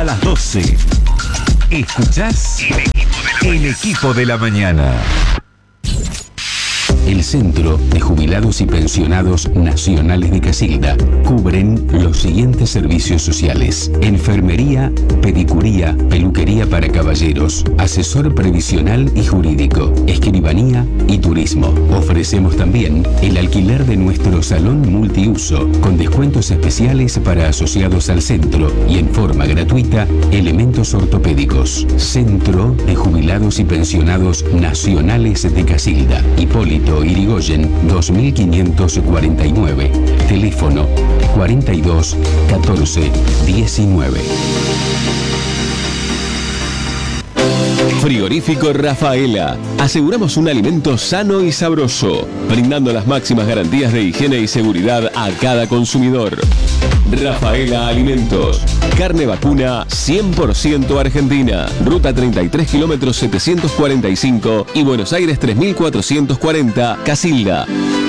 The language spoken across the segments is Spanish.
hasta las 12. Escuchás El Equipo de la Mañana. El Centro de Jubilados y Pensionados Nacionales de Casilda cubren los siguientes servicios sociales: enfermería, pedicuría, peluquería para caballeros, asesor previsional y jurídico, escribanía y turismo. Ofrecemos también el alquiler de nuestro salón multiuso con descuentos especiales para asociados al centro y en forma gratuita elementos ortopédicos. Centro de Jubilados y Pensionados Nacionales de Casilda, Hipólito Yrigoyen 2549, teléfono 42 14 19. Frigorífico Rafaela. Aseguramos un alimento sano y sabroso, brindando las máximas garantías de higiene y seguridad a cada consumidor. Rafaela Alimentos. Carne vacuna 100% argentina. Ruta 33 kilómetros 745 y Buenos Aires 3440, Casilda.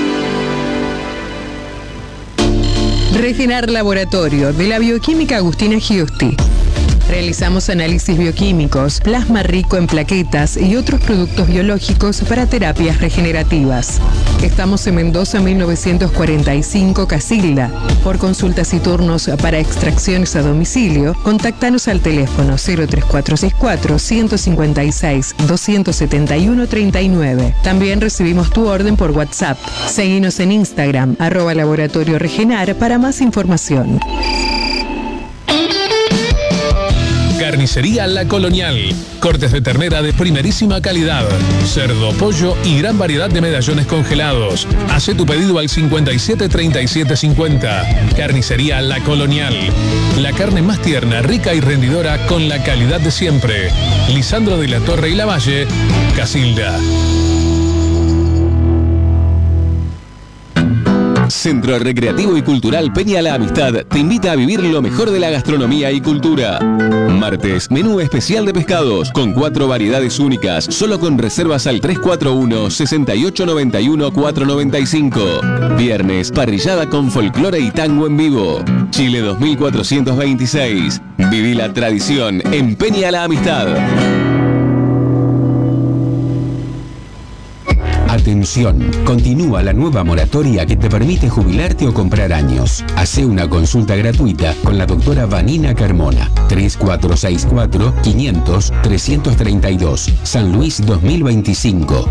Regenar Laboratorio de la Bioquímica Agustina Giusti. Realizamos análisis bioquímicos, plasma rico en plaquetas y otros productos biológicos para terapias regenerativas. Estamos en Mendoza 1945, Casilda. Por consultas y turnos para extracciones a domicilio, contáctanos al teléfono 03464 156 271 39. También recibimos tu orden por WhatsApp. Seguinos en Instagram, @Laboratorio Regenar para más información. Carnicería La Colonial. Cortes de ternera de primerísima calidad, cerdo, pollo y gran variedad de medallones congelados. Haz tu pedido al 57 37 50. Carnicería La Colonial. La carne más tierna, rica y rendidora con la calidad de siempre. Lisandro de la Torre y Lavalle, Casilda. Centro Recreativo y Cultural Peña La Amistad te invita a vivir lo mejor de la gastronomía y cultura. Martes, menú especial de pescados con 4 variedades únicas, solo con reservas al 341-6891-495. Viernes, parrillada con folclore y tango en vivo. Chile 2426. Viví la tradición en Peña La Amistad. Atención, continúa la nueva moratoria que te permite jubilarte o comprar años. Hacé una consulta gratuita con la doctora Vanina Carmona. 3464-500-332. San Luis 2025.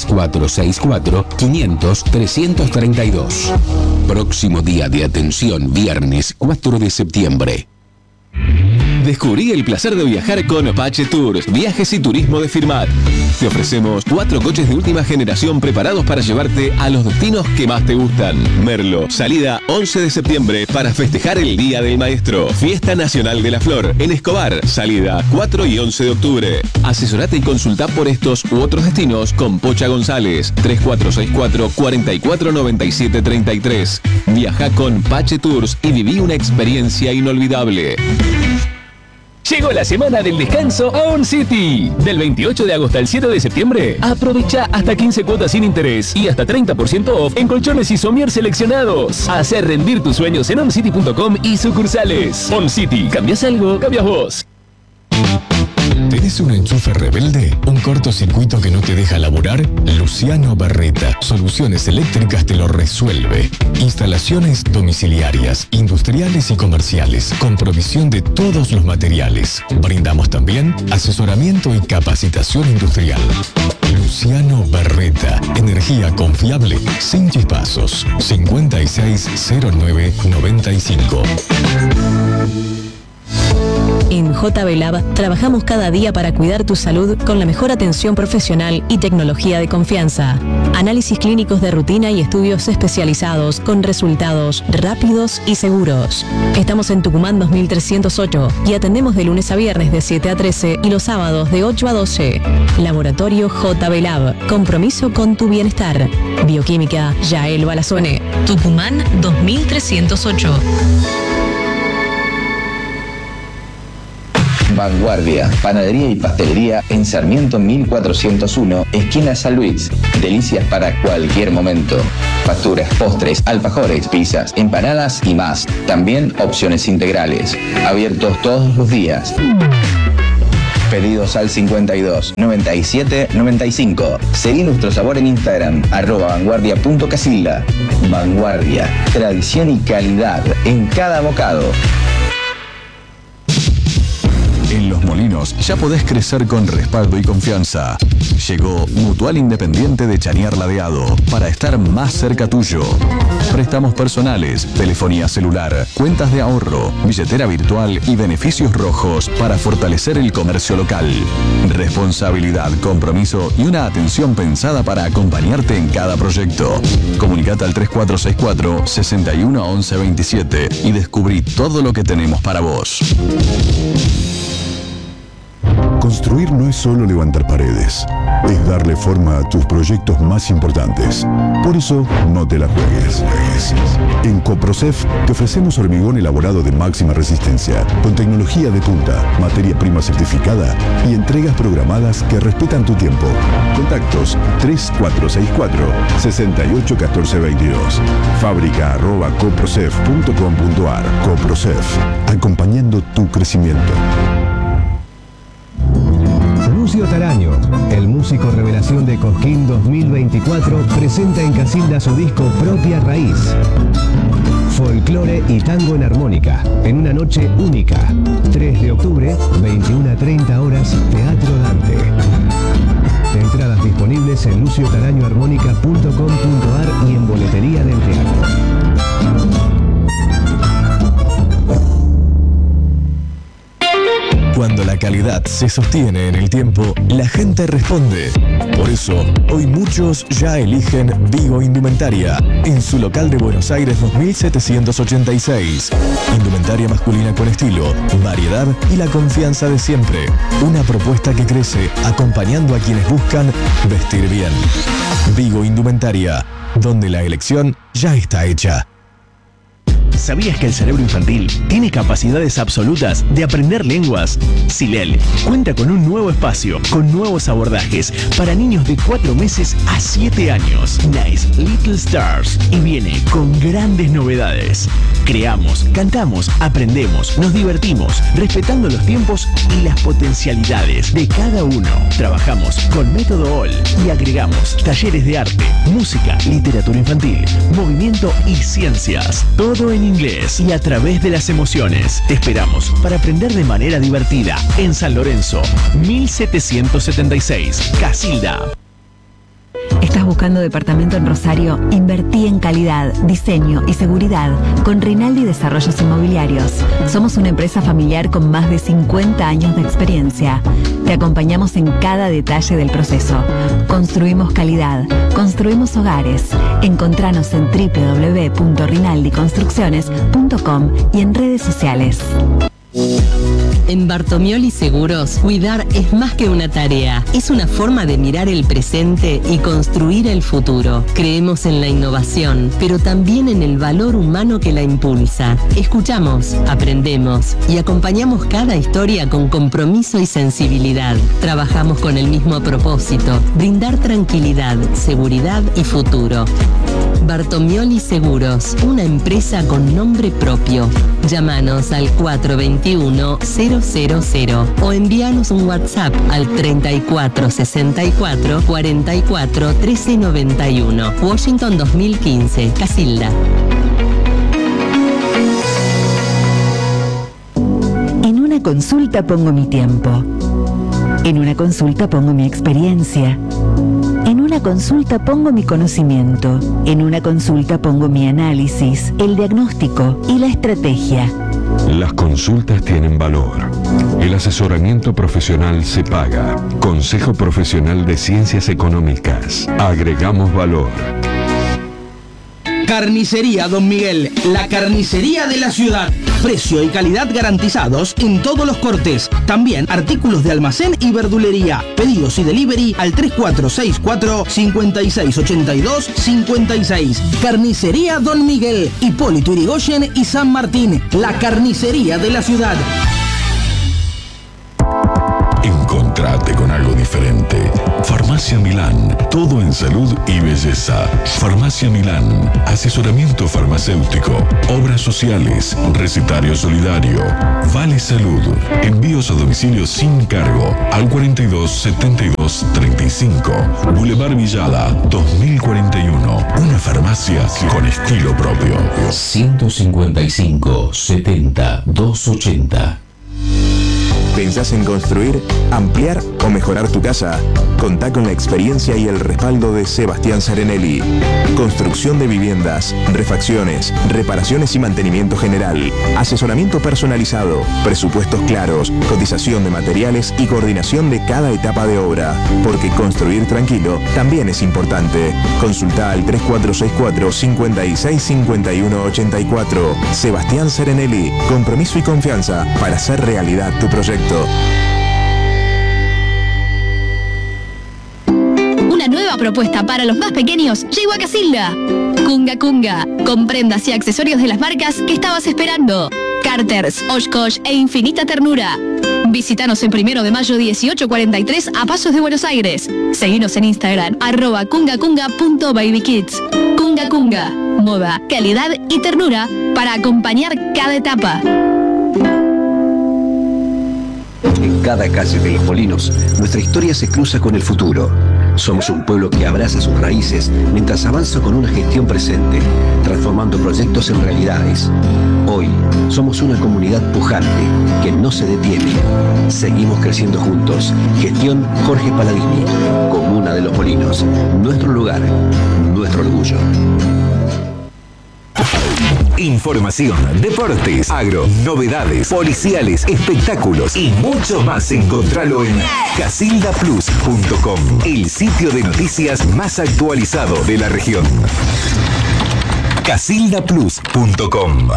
3464-500-332. Próximo día de atención, viernes 4 de septiembre. Descubrí el placer de viajar con Pache Tours, viajes y turismo de Firmat. Te ofrecemos 4 coches de última generación preparados para llevarte a los destinos que más te gustan. Merlo, salida 11 de septiembre para festejar el Día del Maestro. Fiesta Nacional de la Flor en Escobar, salida 4 y 11 de octubre. Asesorate y consulta por estos u otros destinos con Pocha González, 3464 4497 33. Viaja con Pache Tours y viví una experiencia inolvidable. Llegó la semana del descanso a On City. Del 28 de agosto al 7 de septiembre, aprovecha hasta 15 cuotas sin interés y hasta 30% off en colchones y somier seleccionados. Hacer rendir tus sueños en oncity.com y sucursales. On City, ¿cambias algo? Cambias vos. ¿Tenés un enchufe rebelde? ¿Un cortocircuito que no te deja laburar? Luciano Barreta, Soluciones Eléctricas te lo resuelve. Instalaciones domiciliarias, industriales y comerciales, con provisión de todos los materiales. Brindamos también asesoramiento y capacitación industrial. Luciano Barreta, energía confiable, sin chispazos. 560995. En JB Lab trabajamos cada día para cuidar tu salud con la mejor atención profesional y tecnología de confianza. Análisis clínicos de rutina y estudios especializados con resultados rápidos y seguros. Estamos en Tucumán 2308 y atendemos de lunes a viernes de 7 a 13 y los sábados de 8 a 12. Laboratorio JB Lab. Compromiso con tu bienestar. Bioquímica Yael Balazone. Tucumán 2308. Vanguardia, panadería y pastelería en Sarmiento 1401, esquina San Luis. Delicias para cualquier momento. Facturas, postres, alfajores, pizzas, empanadas y más. También opciones integrales. Abiertos todos los días. Pedidos al 52 97 95. Seguí nuestro sabor en Instagram, @vanguardia.casilda. Vanguardia, tradición y calidad en cada bocado. En Los Molinos ya podés crecer con respaldo y confianza. Llegó Mutual Independiente de Chañar Ladeado para estar más cerca tuyo. Préstamos personales, telefonía celular, cuentas de ahorro, billetera virtual y beneficios rojos para fortalecer el comercio local. Responsabilidad, compromiso y una atención pensada para acompañarte en cada proyecto. Comunicate al 3464 61 11 27 y descubrí todo lo que tenemos para vos. Construir no es solo levantar paredes, es darle forma a tus proyectos más importantes. Por eso, no te la juegues. En Coprocef te ofrecemos hormigón elaborado de máxima resistencia, con tecnología de punta, materia prima certificada y entregas programadas que respetan tu tiempo. Contactos 3464 68 14 22. Fábrica@coprocef.com.ar. Coprocef, acompañando tu crecimiento. Lucio Taraño, el músico revelación de Cosquín 2024, presenta en Casilda su disco Propia Raíz. Folclore y tango en armónica, en una noche única. 3 de octubre, 21 a 30 horas, Teatro Dante. Entradas disponibles en luciotarañoarmónica.com.ar y en boletería del teatro. Cuando la calidad se sostiene en el tiempo, la gente responde. Por eso, hoy muchos ya eligen Vigo Indumentaria, en su local de Buenos Aires 2786. Indumentaria masculina con estilo, variedad y la confianza de siempre. Una propuesta que crece acompañando a quienes buscan vestir bien. Vigo Indumentaria, donde la elección ya está hecha. ¿Sabías que el cerebro infantil tiene capacidades absolutas de aprender lenguas? Silel cuenta con un nuevo espacio, con nuevos abordajes para niños de 4 meses a 7 años. Nice Little Stars, y viene con grandes novedades. Creamos, cantamos, aprendemos, nos divertimos, respetando los tiempos y las potencialidades de cada uno. Trabajamos con método OL y agregamos talleres de arte, música, literatura infantil, movimiento y ciencias. Todo en inglés y a través de las emociones. Te esperamos para aprender de manera divertida en San Lorenzo, 1776, Casilda. ¿Estás buscando departamento en Rosario? Invertí en calidad, diseño y seguridad con Rinaldi Desarrollos Inmobiliarios. Somos una empresa familiar con más de 50 años de experiencia. Te acompañamos en cada detalle del proceso. Construimos calidad, construimos hogares. Encontranos en www.rinaldiconstrucciones.com y en redes sociales. En Bartomioli Seguros, cuidar es más que una tarea, es una forma de mirar el presente y construir el futuro. Creemos en la innovación, pero también en el valor humano que la impulsa. Escuchamos, aprendemos y acompañamos cada historia con compromiso y sensibilidad. Trabajamos con el mismo propósito, brindar tranquilidad, seguridad y futuro. Bartomioli Seguros, una empresa con nombre propio. Llámanos al 421-000 o envíanos un WhatsApp al 3464 44 13 91. Washington 2015, Casilda. En una consulta pongo mi tiempo. En una consulta pongo mi experiencia. En una consulta pongo mi conocimiento. En una consulta pongo mi análisis, el diagnóstico y la estrategia. Las consultas tienen valor. El asesoramiento profesional se paga. Consejo Profesional de Ciencias Económicas. Agregamos valor. Carnicería Don Miguel, la carnicería de la ciudad. Precio y calidad garantizados en todos los cortes. También artículos de almacén y verdulería. Pedidos y delivery al 3464-5682-56. Carnicería Don Miguel, Hipólito Yrigoyen y San Martín. La carnicería de la ciudad. Farmacia Milán, todo en salud y belleza. Farmacia Milán, asesoramiento farmacéutico, obras sociales, recetario solidario, Vale Salud, envíos a domicilio sin cargo al 42 72 35, Boulevard Villada 2041, una farmacia con estilo propio. 155 70 280. ¿Pensás en construir, ampliar o mejorar tu casa? Contá con la experiencia y el respaldo de Sebastián Serenelli. Construcción de viviendas, refacciones, reparaciones y mantenimiento general, asesoramiento personalizado, presupuestos claros, cotización de materiales y coordinación de cada etapa de obra. Porque construir tranquilo también es importante. Consulta al 3464 56 51 84. Sebastián Serenelli, compromiso y confianza para hacer realidad tu proyecto. Una nueva propuesta para los más pequeños llegó a Casilda. Kunga Kunga, con prendas y accesorios de las marcas que estabas esperando. Carters, Oshkosh e Infinita Ternura. Visítanos en 1 de mayo 1843 a Pasos de Buenos Aires. Seguinos en Instagram @kungakunga.babykids. Kunga Kunga, moda, calidad y ternura para acompañar cada etapa. En cada calle de Los Molinos, nuestra historia se cruza con el futuro. Somos un pueblo que abraza sus raíces mientras avanza con una gestión presente, transformando proyectos en realidades. Hoy, somos una comunidad pujante que no se detiene. Seguimos creciendo juntos. Gestión Jorge Paladini. Comuna de Los Molinos. Nuestro lugar, nuestro orgullo. Información, deportes, agro, novedades, policiales, espectáculos y mucho más. Encontralo en casildaplus.com, el sitio de noticias más actualizado de la región. casildaplus.com.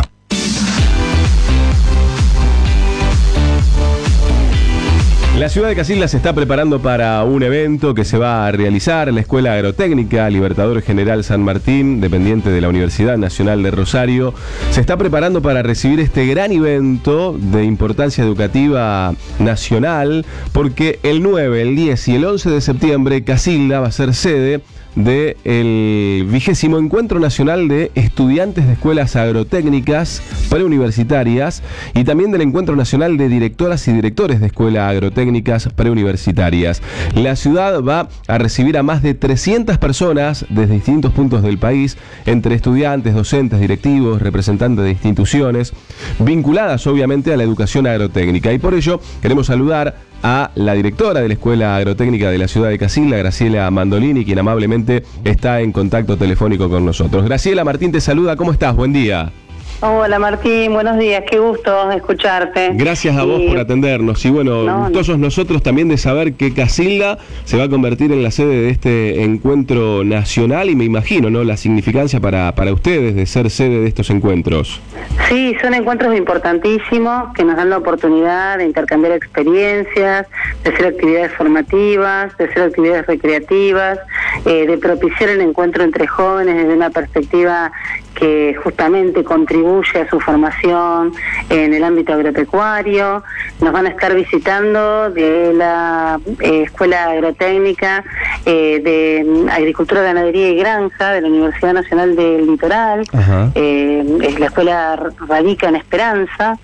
La ciudad de Casilda se está preparando para un evento que se va a realizar en la Escuela Agrotécnica Libertador General San Martín, dependiente de la Universidad Nacional de Rosario. Se está preparando para recibir este gran evento de importancia educativa nacional, porque el 9, el 10 y el 11 de septiembre Casilda va a ser sede del 20º Encuentro Nacional de Estudiantes de Escuelas Agrotécnicas Preuniversitarias y también del Encuentro Nacional de Directoras y Directores de Escuelas Agrotécnicas Preuniversitarias. La ciudad va a recibir a más de 300 personas desde distintos puntos del país, entre estudiantes, docentes, directivos, representantes de instituciones, vinculadas obviamente a la educación agrotécnica. Y por ello queremos saludar a la directora de la Escuela Agrotécnica de la ciudad de Casilda, Graciela Mandolini, quien amablemente está en contacto telefónico con nosotros. Graciela, Martín te saluda, ¿cómo estás? Buen día. Hola Martín, buenos días, qué gusto escucharte. Gracias a vos por atendernos y bueno, gustosos nosotros también de saber que Casilda se va a convertir en la sede de este encuentro nacional y me imagino, ¿no?, la significancia para ustedes de ser sede de estos encuentros. Sí, son encuentros importantísimos que nos dan la oportunidad de intercambiar experiencias, de hacer actividades formativas, de hacer actividades recreativas, de propiciar el encuentro entre jóvenes desde una perspectiva que justamente contribuye a su formación en el ámbito agropecuario. Nos van a estar visitando de la Escuela Agrotécnica de Agricultura, Ganadería y Granja de la Universidad Nacional del Litoral. La escuela radica en Esperanza.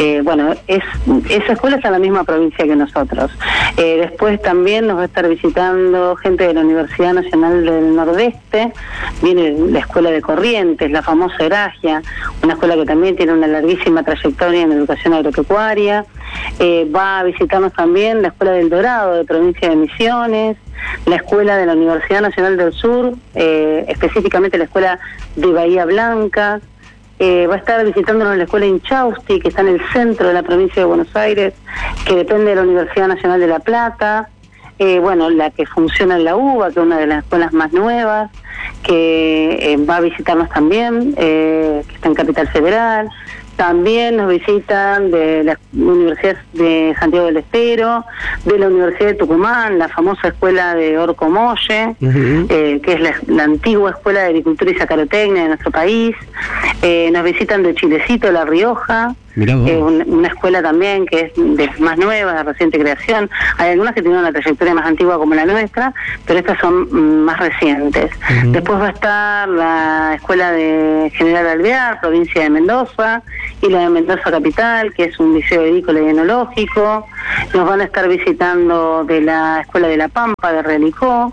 Esa escuela está en la misma provincia que nosotros. Después también nos va a estar visitando gente de la Universidad Nacional del Nordeste. Viene la Escuela de Corrientes, la famosa Eragia, una escuela que también tiene una larguísima trayectoria en educación agropecuaria. Va a visitarnos también la Escuela del Dorado de provincia de Misiones, la Escuela de la Universidad Nacional del Sur, específicamente la Escuela de Bahía Blanca. Va a estar visitándonos la Escuela Inchausti, que está en el centro de la provincia de Buenos Aires, que depende de la Universidad Nacional de La Plata. La que funciona en la UBA, que es una de las escuelas más nuevas, que va a visitarnos también, que está en Capital Federal. También nos visitan de la Universidad de Santiago del Estero, de la Universidad de Tucumán, la famosa escuela de Orco Molle, que es la antigua escuela de agricultura y sacarotecnia de nuestro país. Nos visitan de Chilecito, La Rioja, Mirá vos. Una escuela también que es más nueva, de reciente creación. Hay algunas que tienen una trayectoria más antigua como la nuestra, pero estas son más recientes. Después va a estar la escuela de General Alvear, provincia de Mendoza, y la de Mendoza Capital, que es un liceo agrícola y enológico. Nos van a estar visitando de la escuela de La Pampa, de Realicó,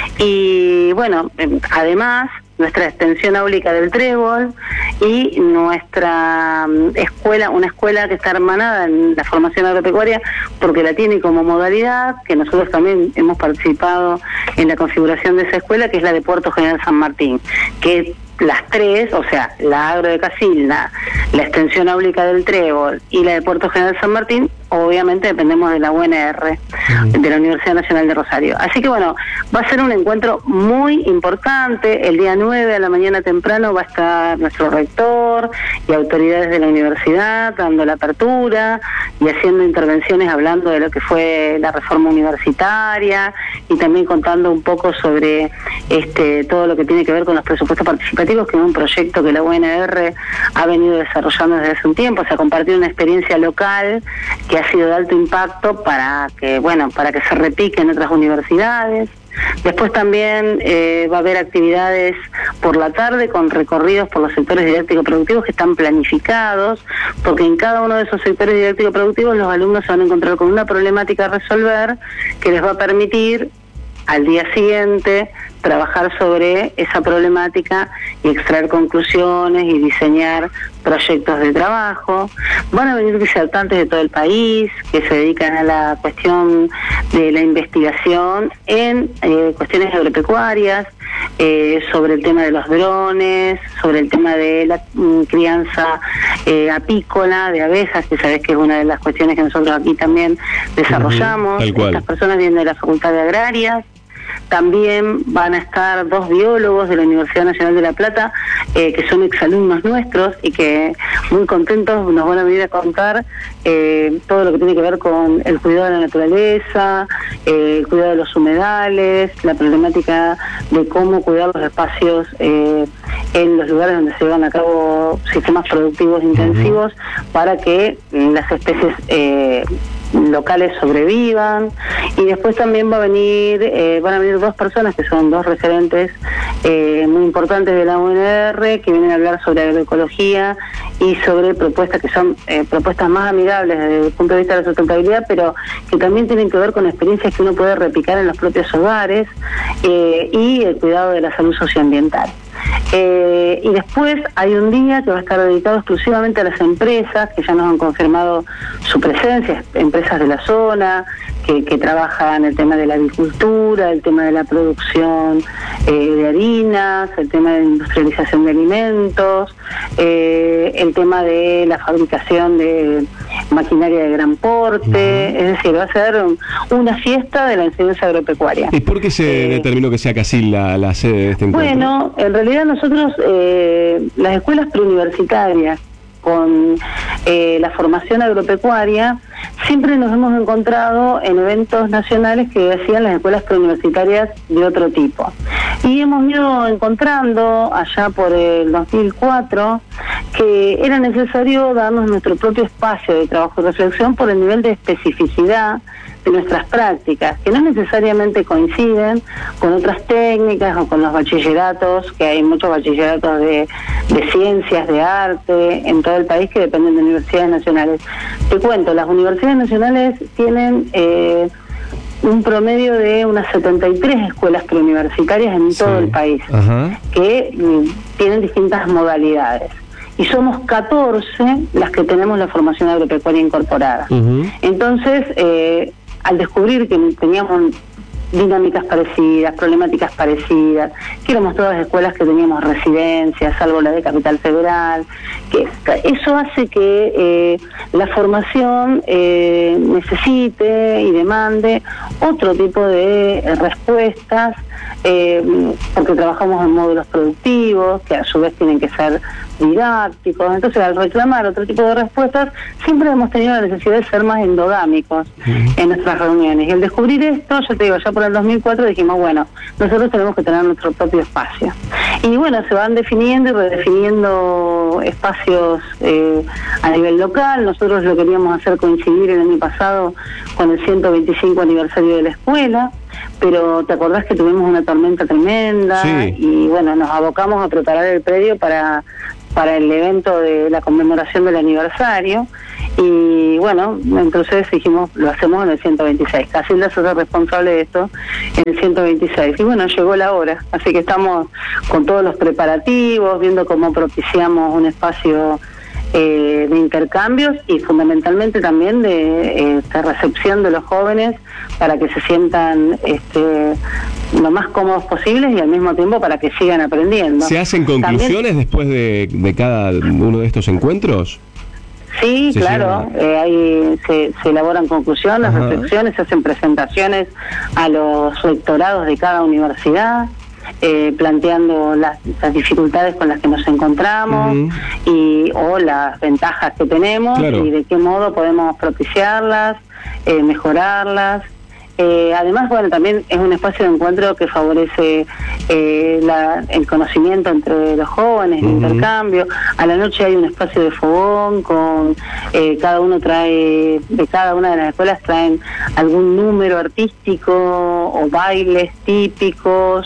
y bueno, además nuestra extensión áulica del Trébol y nuestra escuela, una escuela que está hermanada en la formación agropecuaria porque la tiene como modalidad, que nosotros también hemos participado en la configuración de esa escuela, que es la de Puerto General San Martín, que las tres, o sea, la agro de Casilda, la extensión áulica del Trébol y la de Puerto General San Martín, obviamente dependemos de la UNR, de la Universidad Nacional de Rosario. Así que bueno, va a ser un encuentro muy importante. El día 9 a la mañana temprano va a estar nuestro rector y autoridades de la universidad dando la apertura y haciendo intervenciones hablando de lo que fue la reforma universitaria y también contando un poco sobre todo lo que tiene que ver con los presupuestos participativos, que es un proyecto que la UNR ha venido desarrollando desde hace un tiempo, o sea, compartir una experiencia local que ha sido de alto impacto para que se replique en otras universidades. Después también va a haber actividades por la tarde con recorridos por los sectores didáctico-productivos que están planificados, porque en cada uno de esos sectores didáctico-productivos los alumnos se van a encontrar con una problemática a resolver que les va a permitir al día siguiente trabajar sobre esa problemática y extraer conclusiones y diseñar proyectos de trabajo. Van a venir disertantes de todo el país que se dedican a la cuestión de la investigación en cuestiones agropecuarias, sobre el tema de los drones, sobre el tema de la crianza apícola de abejas, que sabés que es una de las cuestiones que nosotros aquí también desarrollamos. Estas personas vienen de la Facultad de Agrarias. También van a estar 2 biólogos de la Universidad Nacional de La Plata, que son exalumnos nuestros y que muy contentos nos van a venir a contar todo lo que tiene que ver con el cuidado de la naturaleza, el cuidado de los humedales, la problemática de cómo cuidar los espacios en los lugares donde se llevan a cabo sistemas productivos intensivos para que las especies locales sobrevivan. Y después también van a venir 2 personas que son 2 referentes muy importantes de la UNR, que vienen a hablar sobre agroecología y sobre propuestas que son propuestas más amigables desde el punto de vista de la sustentabilidad, pero que también tienen que ver con experiencias que uno puede replicar en los propios hogares y el cuidado de la salud socioambiental. Y después hay un día que va a estar dedicado exclusivamente a las empresas que ya nos han confirmado su presencia, empresas de la zona que trabajan el tema de la agricultura, el tema de la producción de harinas, el tema de la industrialización de alimentos, el tema de la fabricación de maquinaria de gran porte. Es decir, va a ser una fiesta de la enseñanza agropecuaria. ¿Y por qué se determinó que sea Casilda la sede de este encuentro? Bueno, en realidad nosotros, las escuelas preuniversitarias con la formación agropecuaria, siempre nos hemos encontrado en eventos nacionales que hacían las escuelas preuniversitarias de otro tipo. Y hemos ido encontrando allá por el 2004 que era necesario darnos nuestro propio espacio de trabajo y reflexión por el nivel de especificidad de nuestras prácticas, que no necesariamente coinciden con otras técnicas o con los bachilleratos, que hay muchos bachilleratos de ciencias, de arte, en todo el país que dependen de universidades nacionales. Te cuento, las universidades nacionales tienen un promedio de unas 73 escuelas preuniversitarias en todo el país, que tienen distintas modalidades. Y somos 14 las que tenemos la formación agropecuaria incorporada. Entonces, al descubrir que teníamos dinámicas parecidas, problemáticas parecidas, que éramos todas escuelas que teníamos residencias, salvo la de Capital Federal, que eso hace que la formación necesite y demande otro tipo de respuestas porque trabajamos en módulos productivos, que a su vez tienen que ser didácticos. Entonces, al reclamar otro tipo de respuestas, siempre hemos tenido la necesidad de ser más endogámicos en nuestras reuniones. Y al descubrir esto, yo te digo, ya por el 2004 dijimos, bueno, nosotros tenemos que tener nuestro propio espacio. Y bueno, se van definiendo y redefiniendo espacios a nivel local. Nosotros lo queríamos hacer coincidir el año pasado con el 125 aniversario de la escuela, pero te acordás que tuvimos una tormenta tremenda, sí. Y bueno, nos abocamos a preparar el predio para el evento de la conmemoración del aniversario, y bueno, entonces dijimos, lo hacemos en el 126. Casilda es el responsable de esto en el 126, y bueno, llegó la hora, así que estamos con todos los preparativos, viendo cómo propiciamos un espacio de intercambios y fundamentalmente también de recepción de los jóvenes para que se sientan lo más cómodos posibles y al mismo tiempo para que sigan aprendiendo. ¿Se hacen conclusiones también después de cada uno de estos encuentros? Sí, claro, ahí se elaboran conclusiones, reflexiones, se hacen presentaciones a los rectorados de cada universidad, planteando las dificultades con las que nos encontramos o las ventajas que tenemos, claro, y de qué modo podemos propiciarlas, mejorarlas. Además, bueno, también es un espacio de encuentro que favorece el conocimiento entre los jóvenes, el intercambio. A la noche hay un espacio de fogón con cada uno trae, de cada una de las escuelas traen algún número artístico o bailes típicos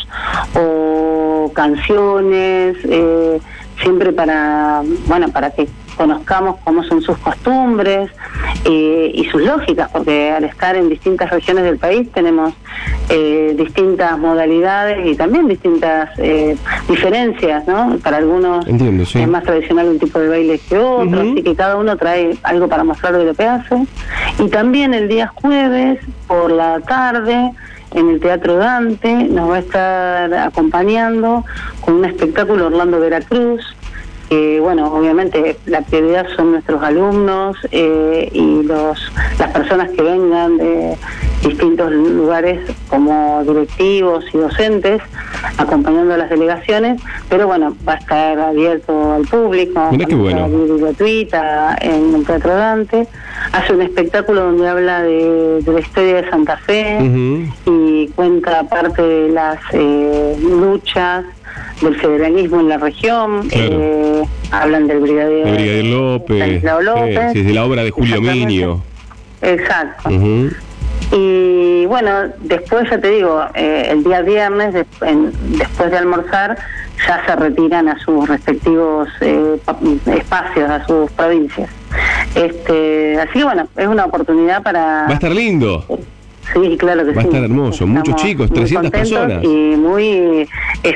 o canciones, siempre para que conozcamos cómo son sus costumbres y sus lógicas, porque al estar en distintas regiones del país tenemos distintas modalidades y también distintas diferencias, ¿no? Para algunos es más tradicional un tipo de baile que otro, así que cada uno trae algo para mostrar de lo que hace. Y también el día jueves por la tarde en el Teatro Dante nos va a estar acompañando con un espectáculo Orlando Veracruz. Bueno, obviamente la prioridad son nuestros alumnos y las personas que vengan de distintos lugares como directivos y docentes acompañando a las delegaciones, pero bueno, va a estar abierto al público. Mira qué bueno. Gratuita en el Teatro Dante. Hace un espectáculo donde habla de la historia de Santa Fe y cuenta parte de las luchas del federalismo en la región, claro. Hablan del brigadier López, sí, de la obra de Julio Minio. Exacto. Y bueno, después ya te digo, el día viernes, después de almorzar, ya se retiran a sus respectivos espacios, a sus provincias. Así que bueno, es una oportunidad para... Va a estar lindo. Sí, claro que sí. Va a estar hermoso, muchos chicos, 300 personas. Y muy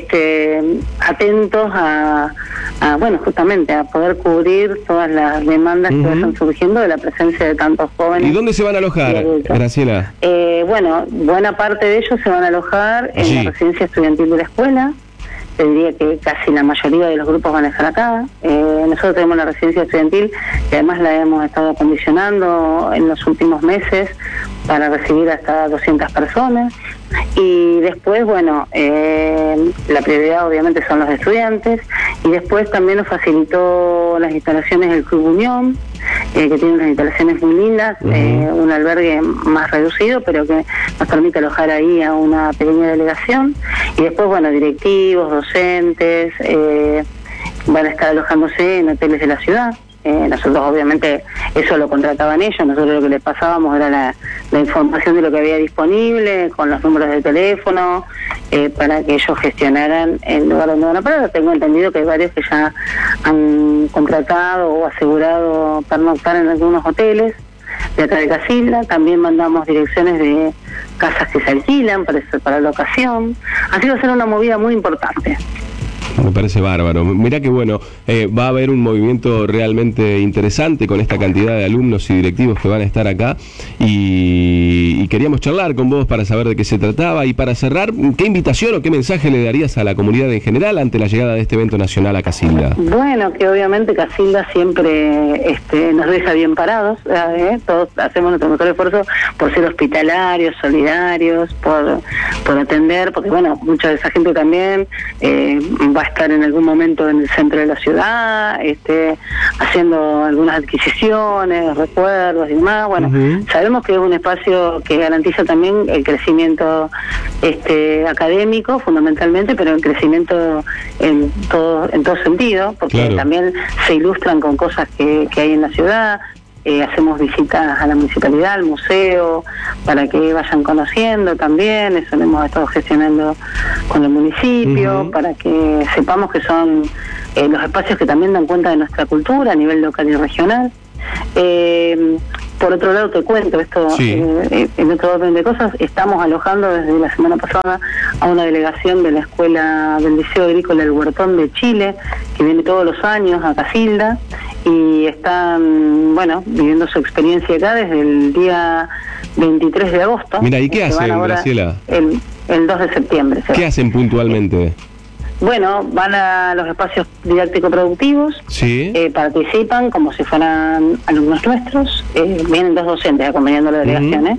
atentos a, bueno, justamente a poder cubrir todas las demandas que vayan surgiendo de la presencia de tantos jóvenes. ¿Y dónde se van a alojar, Graciela? Bueno, buena parte de ellos se van a alojar en la residencia estudiantil de la escuela. Te diría que casi la mayoría de los grupos van a estar acá. Nosotros tenemos la residencia estudiantil que además la hemos estado acondicionando en los últimos meses para recibir hasta 200 personas. Y después, bueno, la prioridad obviamente son los estudiantes, y después también nos facilitó las instalaciones del Club Unión, que tiene unas instalaciones muy lindas, un albergue más reducido, pero que nos permite alojar ahí a una pequeña delegación. Y después, bueno, directivos, docentes, van a estar alojándose en hoteles de la ciudad. Nosotros obviamente eso lo contrataban ellos, nosotros lo que les pasábamos era la información de lo que había disponible, con los números de teléfono, para que ellos gestionaran el lugar donde van a parar. Tengo entendido que hay varios que ya han contratado o asegurado pernoctar en algunos hoteles de acá de Casilda. También mandamos direcciones de casas que se alquilan para la ocasión, así va a ser una movida muy importante. Me parece bárbaro. Mirá que bueno, va a haber un movimiento realmente interesante con esta cantidad de alumnos y directivos que van a estar acá y queríamos charlar con vos para saber de qué se trataba y para cerrar, ¿qué invitación o qué mensaje le darías a la comunidad en general ante la llegada de este evento nacional a Casilda? Bueno, que obviamente Casilda siempre nos deja bien parados, todos hacemos nuestro mejor esfuerzo por ser hospitalarios, solidarios, por atender, porque bueno, mucha de esa gente también va a estar en algún momento en el centro de la ciudad, haciendo algunas adquisiciones, recuerdos y demás. Bueno, sabemos que es un espacio que garantiza también el crecimiento académico fundamentalmente, pero el crecimiento en todo sentido, porque también se ilustran con cosas que hay en la ciudad. Hacemos visitas a la municipalidad, al museo, para que vayan conociendo también. Eso lo hemos estado gestionando con el municipio, para que sepamos que son los espacios que también dan cuenta de nuestra cultura a nivel local y regional. Por otro lado, te cuento esto, en otro orden de cosas, estamos alojando desde la semana pasada a una delegación de la Escuela del Liceo Agrícola El Huertón de Chile, que viene todos los años a Casilda, y están, bueno, viviendo su experiencia acá desde el día 23 de agosto. Mira, ¿y qué hacen, Graciela? El 2 de septiembre. ¿Qué hacen puntualmente? Bueno, van a los espacios didáctico-productivos, participan como si fueran alumnos nuestros, vienen 2 docentes acompañando a la delegación,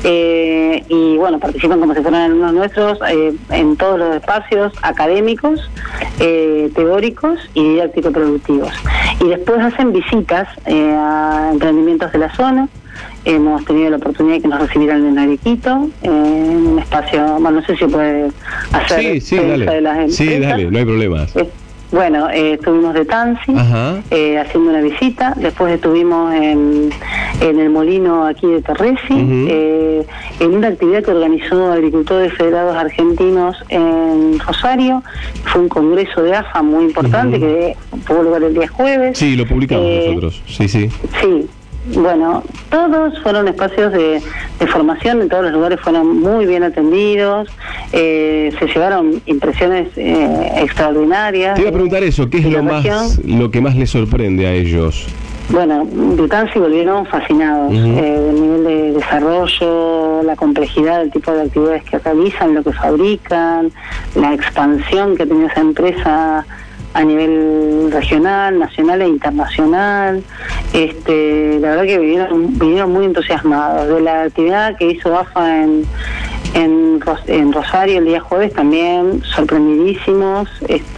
y bueno, participan como si fueran alumnos nuestros en todos los espacios académicos, teóricos y didáctico-productivos. Y después hacen visitas a emprendimientos de la zona. Hemos tenido la oportunidad de que nos recibieran en Arequito, en un espacio, bueno, no sé si puede hacer dale. De las empresas. Sí, dale, no hay problemas. Bueno, estuvimos de Tansi, haciendo una visita, después estuvimos en el molino aquí de Terresi, en una actividad que organizó Agricultores Federados Argentinos en Rosario. Fue un congreso de AFA muy importante que tuvo lugar el día jueves. Sí, lo publicamos nosotros, sí. Bueno, todos fueron espacios de formación, en todos los lugares fueron muy bien atendidos, se llevaron impresiones extraordinarias. Te iba a preguntar eso, ¿qué es lo que más les sorprende a ellos? Bueno, de Tansi volvieron fascinados del nivel de desarrollo, la complejidad del tipo de actividades que realizan, lo que fabrican, la expansión que ha tenido esa empresa a nivel regional, nacional e internacional. La verdad que vinieron muy entusiasmados de la actividad que hizo AFA en Rosario el día jueves, también sorprendidísimos,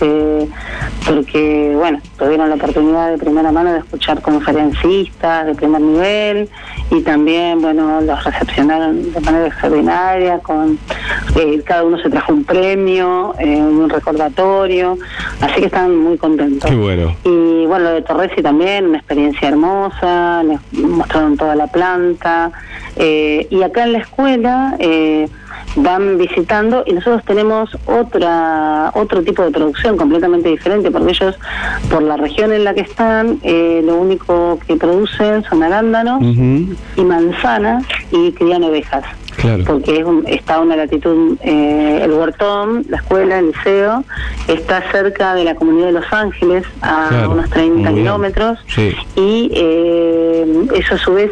porque bueno, tuvieron la oportunidad de primera mano de escuchar conferencistas de primer nivel, y también bueno, los recepcionaron de manera extraordinaria, con cada uno se trajo un premio, un recordatorio, así que están muy contentos. Qué bueno. Y bueno, lo de Torresi también, una experiencia hermosa, les mostraron toda la planta, y acá en la escuela van visitando, y nosotros tenemos otro tipo de producción completamente diferente, porque ellos, por la región en la que están, lo único que producen son arándanos y manzanas, y crían ovejas. Claro. Porque está a una latitud, el Huertón, la escuela, el liceo, está cerca de la comunidad de Los Ángeles, a unos 30 kilómetros, y eso a su vez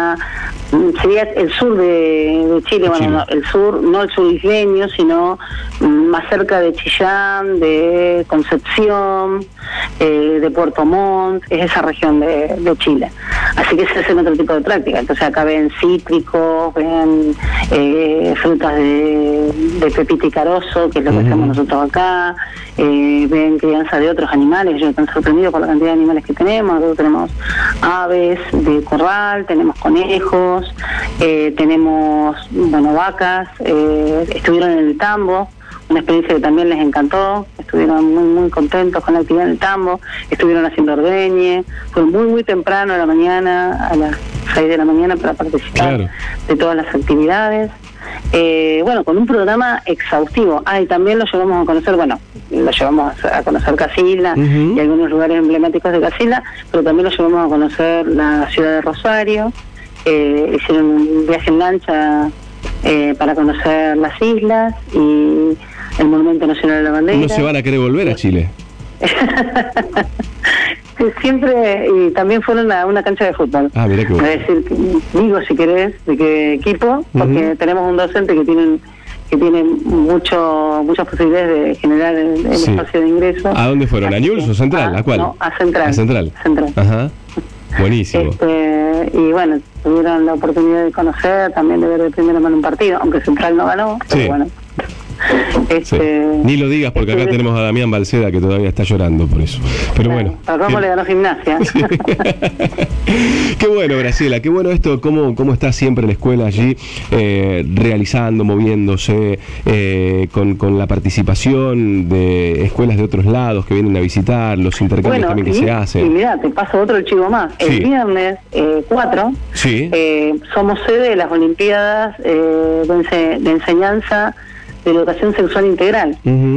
sería el sur de Chile, bueno, no, el sur, no el sur isleño, sino más cerca de Chillán, de Concepción, de Puerto Montt, es esa región de Chile. Así que se hacen otro tipo de práctica. Entonces acá ven cítricos, ven frutas de pepita y carozo, que es lo que hacemos nosotros acá, ven crianza de otros animales. Ellos están sorprendidos por la cantidad de animales que tenemos. Nosotros tenemos aves de corral, tenemos conejos, tenemos vacas, estuvieron en el tambo, una experiencia que también les encantó, estuvieron muy contentos con la actividad en el tambo, estuvieron haciendo ordeñe, fue muy temprano a la mañana, a las 6 de la mañana, para participar de todas las actividades. Con un programa exhaustivo. Y también lo llevamos a conocer Casilda y algunos lugares emblemáticos de Casilda, pero también lo llevamos a conocer la ciudad de Rosario. Hicieron un viaje en lancha para conocer las islas y el Monumento Nacional de la Bandera. ¿No se van a querer volver a Chile? siempre, y también fueron a una cancha de fútbol. Ah, mira qué bueno. Es decir, digo si querés, de qué equipo, porque tenemos un docente que tiene muchas posibilidades de generar el espacio de ingreso. ¿A dónde fueron? ¿A Newell's o Central? ¿A cuál? No, a Central. A Central. Ajá. Buenísimo. Y bueno, tuvieron la oportunidad de conocer, también de ver de primera mano un partido, aunque Central no ganó, pero bueno. Ni lo digas porque acá tenemos a Damián Balceda que todavía está llorando por eso. Pero bueno. A Romo le ganó Gimnasia. Qué bueno, Graciela, qué bueno esto, cómo está siempre la escuela allí realizando, moviéndose, con la participación de escuelas de otros lados que vienen a visitar, los intercambios también que se hacen. Y mirá, te paso otro chivo más. El viernes 4 somos sede de las Olimpiadas de enseñanza de la educación sexual integral.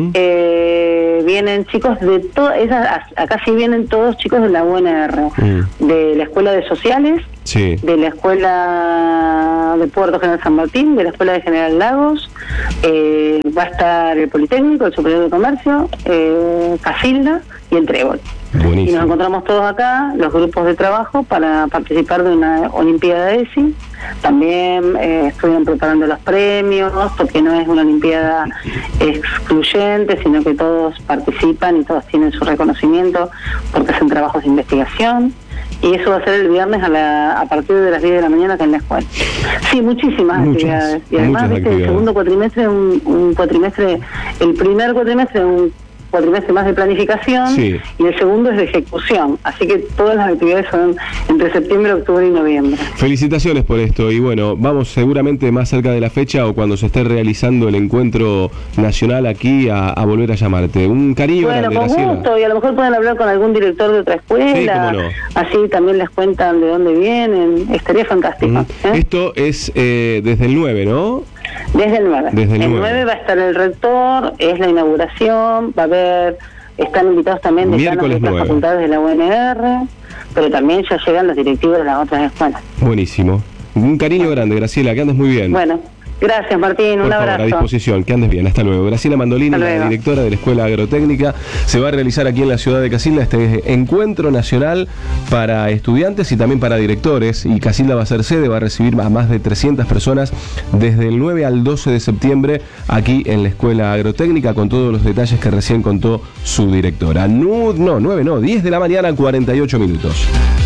Vienen chicos de todas acá sí vienen todos chicos de la UNR, de la Escuela de Sociales, de la Escuela de Puerto General San Martín, de la Escuela de General Lagos, va a estar el Politécnico, el Superior de Comercio, Casilda y el Trébol. Buenísimo. Y nos encontramos todos acá, los grupos de trabajo, para participar de una Olimpiada ESI. También estuvieron preparando los premios, porque no es una Olimpiada excluyente, sino que todos participan y todos tienen su reconocimiento, porque hacen trabajos de investigación. Y eso va a ser el viernes a partir de las 10 de la mañana acá en la escuela. Sí, muchísimas actividades. Y además, el segundo cuatrimestre, un cuatrimestre, el primer cuatrimestre, un cuatrimestre más de planificación, y el segundo es de ejecución. Así que todas las actividades son entre septiembre, octubre y noviembre. Felicitaciones por esto. Y bueno, vamos seguramente más cerca de la fecha o cuando se esté realizando el encuentro nacional aquí a volver a llamarte. Un cariño grande, con Graciela. gusto, y a lo mejor pueden hablar con algún director de otra escuela. Sí, cómo no. Así también les cuentan de dónde vienen. Estaría fantástico. Esto es desde el 9, ¿no? Desde el 9. Desde el 9 va a estar el rector, es la inauguración, va a haber, están invitados también decanos de otras facultades de la UNR, pero también ya llegan los directivos de las otras escuelas. Buenísimo. Un cariño grande, Graciela, que andes muy bien. Bueno, gracias Martín, un abrazo. A disposición, que andes bien, hasta luego. Graciela Mandolini, la directora de la Escuela Agrotécnica. Se va a realizar aquí en la ciudad de Casilda este encuentro nacional para estudiantes y también para directores, y Casilda va a ser sede, va a recibir a más de 300 personas desde el 9 al 12 de septiembre aquí en la Escuela Agrotécnica, con todos los detalles que recién contó su directora. 10 de la mañana, 48 minutos.